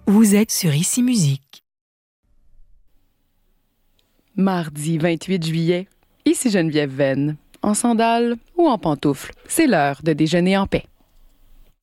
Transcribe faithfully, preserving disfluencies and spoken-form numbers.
Vous êtes sur Ici Musique. Mardi vingt-huit juillet, ici Geneviève Venn. En sandales ou en pantoufles, c'est l'heure de déjeuner en paix.